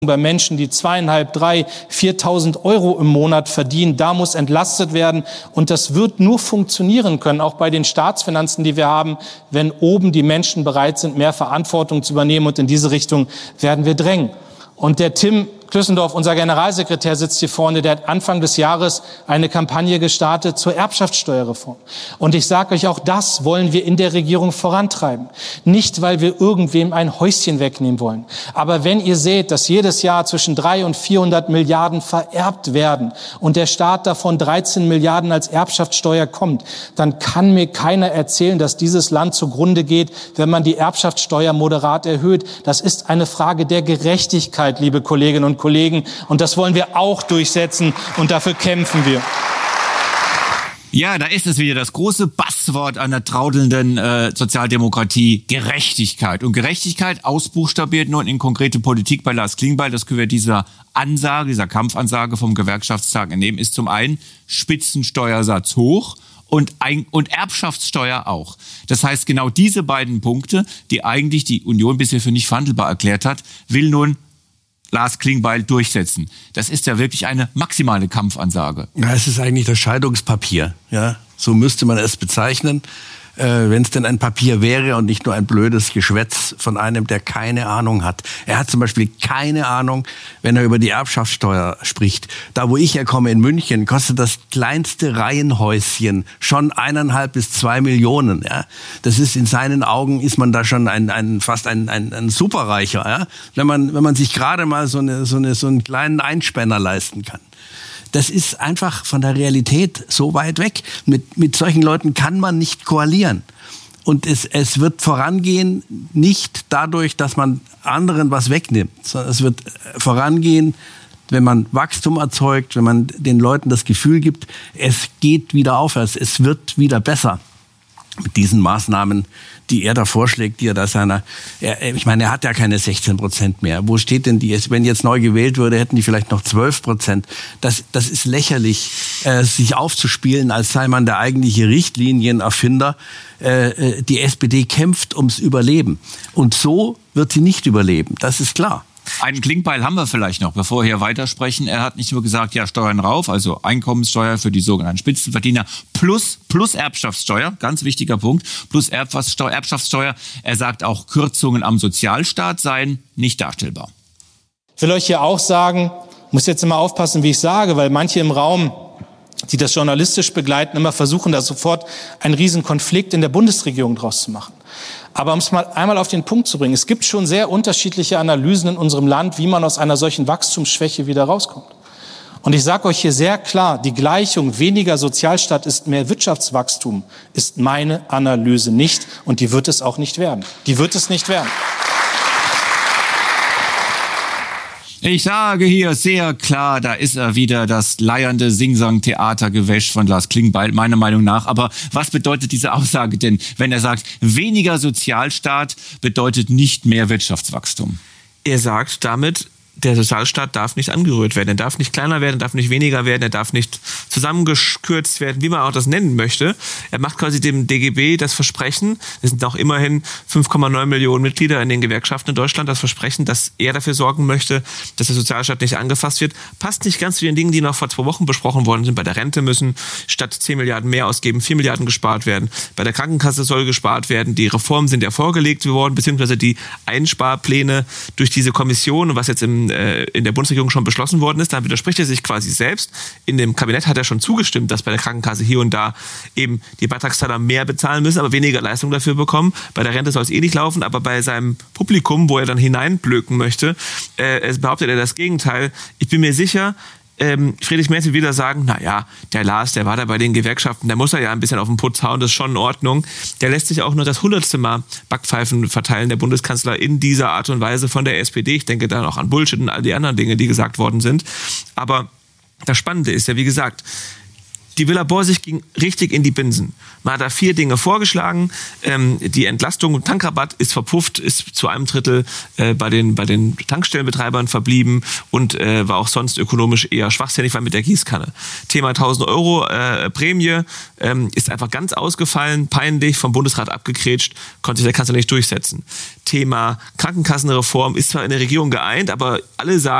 bei Menschen, die 2.500, 3.000, 4.000 Euro im Monat verdienen. Da muss entlastet werden. Und das wird nur funktionieren können, auch bei den Staatsfinanzen, die wir haben, wenn oben die Menschen bereit sind, mehr Verantwortung zu übernehmen. Und in diese Richtung werden wir drängen. Und der Tim Klüssendorf, unser Generalsekretär, sitzt hier vorne, der hat Anfang des Jahres eine Kampagne gestartet zur Erbschaftssteuerreform. Und ich sage euch, auch das wollen wir in der Regierung vorantreiben. Nicht, weil wir irgendwem ein Häuschen wegnehmen wollen. Aber wenn ihr seht, dass jedes Jahr zwischen 300 und 400 Milliarden vererbt werden und der Staat davon 13 Milliarden als Erbschaftssteuer kommt, dann kann mir keiner erzählen, dass dieses Land zugrunde geht, wenn man die Erbschaftssteuer moderat erhöht. Das ist eine Frage der Gerechtigkeit, liebe Kolleginnen und Kollegen. Und das wollen wir auch durchsetzen und dafür kämpfen wir. Ja, da ist es wieder das große Basswort einer traudelnden Sozialdemokratie, Gerechtigkeit. Und Gerechtigkeit ausbuchstabiert nun in konkrete Politik bei Lars Klingbeil. Das können wir dieser Ansage, dieser Kampfansage vom Gewerkschaftstag entnehmen, ist zum einen Spitzensteuersatz hoch und Erbschaftssteuer auch. Das heißt, genau diese beiden Punkte, die eigentlich die Union bisher für nicht verhandelbar erklärt hat, will nun Lars Klingbeil durchsetzen. Das ist ja wirklich eine maximale Kampfansage. Ja, es ist eigentlich das Scheidungspapier. Ja, so müsste man es bezeichnen. Wenn es denn ein Papier wäre und nicht nur ein blödes Geschwätz von einem, der keine Ahnung hat. Er hat zum Beispiel keine Ahnung, wenn er über die Erbschaftssteuer spricht. Da, wo ich herkomme, in München, kostet das kleinste Reihenhäuschen schon 1,5 bis 2 Millionen. Ja? Das ist in seinen Augen, ist man da schon fast ein Superreicher. Ja? Wenn man sich gerade mal so einen kleinen Einspänner leisten kann. Das ist einfach von der Realität so weit weg. Mit solchen Leuten kann man nicht koalieren. Und es wird vorangehen nicht dadurch, dass man anderen was wegnimmt, sondern es wird vorangehen, wenn man Wachstum erzeugt, wenn man den Leuten das Gefühl gibt, es geht wieder aufwärts, es wird wieder besser. Mit diesen Maßnahmen, die er da vorschlägt, die er da ich meine, er hat ja keine 16% mehr. Wo steht denn die? Wenn jetzt neu gewählt würde, hätten die vielleicht noch 12%. Das ist lächerlich, sich aufzuspielen, als sei man der eigentliche Richtlinienerfinder. Die SPD kämpft ums Überleben. Und so wird sie nicht überleben. Das ist klar. Einen Klingbeil haben wir vielleicht noch, bevor wir hier weitersprechen. Er hat nicht nur gesagt, ja, Steuern rauf, also Einkommenssteuer für die sogenannten Spitzenverdiener plus Erbschaftssteuer, ganz wichtiger Punkt, plus Erbschaftssteuer. Er sagt auch, Kürzungen am Sozialstaat seien nicht darstellbar. Ich will euch hier auch sagen, muss jetzt immer aufpassen, wie ich sage, weil manche im Raum, die das journalistisch begleiten, immer versuchen, da sofort einen riesen Konflikt in der Bundesregierung draus zu machen. Aber um es mal einmal auf den Punkt zu bringen, es gibt schon sehr unterschiedliche Analysen in unserem Land, wie man aus einer solchen Wachstumsschwäche wieder rauskommt. Und ich sage euch hier sehr klar, die Gleichung weniger Sozialstaat ist mehr Wirtschaftswachstum, ist meine Analyse nicht. Und die wird es auch nicht werden. Die wird es nicht werden. Ich sage hier sehr klar, da ist er wieder, das leiernde Singsang-Theatergewäsch von Lars Klingbeil, meiner Meinung nach. Aber was bedeutet diese Aussage denn, wenn er sagt, weniger Sozialstaat bedeutet nicht mehr Wirtschaftswachstum? Er sagt damit, der Sozialstaat darf nicht angerührt werden. Er darf nicht kleiner werden, er darf nicht weniger werden, er darf nicht zusammengekürzt werden, wie man auch das nennen möchte. Er macht quasi dem DGB das Versprechen, es sind auch immerhin 5,9 Millionen Mitglieder in den Gewerkschaften in Deutschland, das Versprechen, dass er dafür sorgen möchte, dass der Sozialstaat nicht angefasst wird. Passt nicht ganz zu den Dingen, die noch vor 2 Wochen besprochen worden sind. Bei der Rente müssen statt 10 Milliarden mehr ausgeben, 4 Milliarden gespart werden. Bei der Krankenkasse soll gespart werden. Die Reformen sind ja vorgelegt worden, beziehungsweise die Einsparpläne durch diese Kommission, was jetzt in der Bundesregierung schon beschlossen worden ist. Da widerspricht er sich quasi selbst. In dem Kabinett hat er schon zugestimmt, dass bei der Krankenkasse hier und da eben die Beitragszahler mehr bezahlen müssen, aber weniger Leistung dafür bekommen. Bei der Rente soll es eh nicht laufen, aber bei seinem Publikum, wo er dann hineinblöken möchte, behauptet er das Gegenteil. Ich bin mir sicher, Friedrich Merz wird wieder sagen, naja, der Lars, der war da bei den Gewerkschaften, der muss ja ein bisschen auf den Putz hauen, das ist schon in Ordnung. Der lässt sich auch nur das 100. Mal Backpfeifen verteilen, der Bundeskanzler, in dieser Art und Weise von der SPD. Ich denke da noch an Bullshit und all die anderen Dinge, die gesagt worden sind. Aber das Spannende ist ja, wie gesagt, Die Villa Borsig ging richtig in die Binsen. Man hat da 4 Dinge vorgeschlagen. Die Entlastung und Tankrabatt ist verpufft, ist zu einem Drittel bei den Tankstellenbetreibern verblieben und war auch sonst ökonomisch eher schwachsinnig, weil mit der Gießkanne. Thema 1.000 Euro Prämie ist einfach ganz ausgefallen, peinlich, vom Bundesrat abgegrätscht, konnte sich der Kanzler nicht durchsetzen. Thema Krankenkassenreform ist zwar in der Regierung geeint, aber alle sagen,